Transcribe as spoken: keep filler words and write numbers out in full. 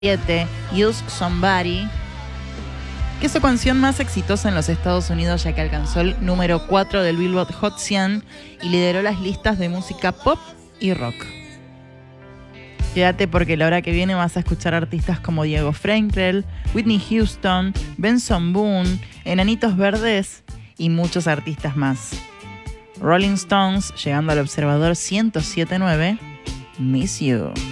Use Somebody, que es su canción más exitosa en los Estados Unidos, ya que alcanzó el número cuatro del Billboard Hot cien y lideró las listas de música pop y rock. Quédate porque la hora que viene vas a escuchar artistas como Diego Frenkel, Whitney Houston, Benson Boone, Enanitos Verdes y muchos artistas más. Rolling Stones, llegando al observador ciento siete punto nueve, Miss You.